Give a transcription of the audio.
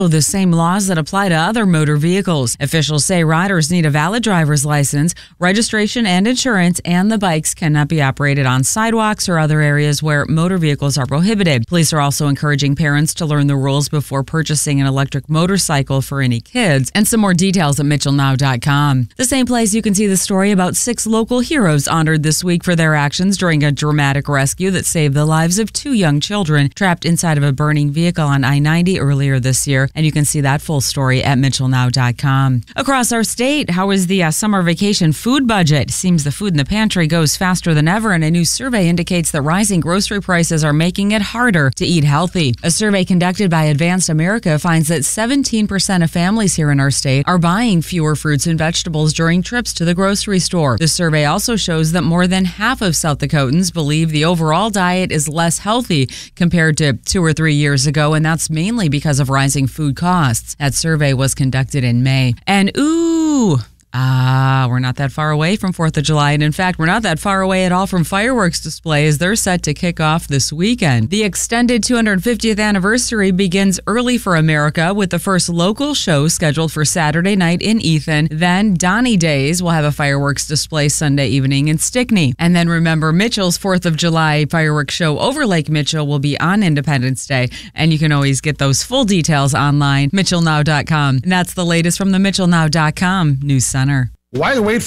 The same laws that apply to other motor vehicles. Officials say riders need a valid driver's license, registration, and insurance, and the bikes cannot be operated on sidewalks or other areas where motor vehicles are prohibited. Police are also encouraging parents to learn the rules before purchasing an electric motorcycle for any kids. And some more details at mitchellnow.com. The same place you can see the story about 6 local heroes honored this week for their actions during a dramatic rescue that saved the lives of 2 young children trapped inside of a burning vehicle on I-90 earlier this year. And you can see that full story at mitchellnow.com. Across our state, how is the summer vacation food budget? Seems the food in the pantry goes faster than ever, and a new survey indicates that rising grocery prices are making it harder to eat healthy. A survey conducted by Advanced America finds that 17% of families here in our state are buying fewer fruits and vegetables during trips to the grocery store. The survey also shows that more than half of South Dakotans believe the overall diet is less healthy compared to 2 or 3 years ago, and that's mainly because of rising food costs. That survey was conducted in May. And we're not that far away from 4th of July. And in fact, we're not that far away at all from fireworks displays. They're set to kick off this weekend. The extended 250th anniversary begins early for America with the first local show scheduled for Saturday night in Ethan. Then Donnie Days will have a fireworks display Sunday evening in Stickney. And then remember, Mitchell's 4th of July fireworks show over Lake Mitchell will be on Independence Day. And you can always get those full details online, mitchellnow.com. And that's the latest from the mitchellnow.com News Center. Why wait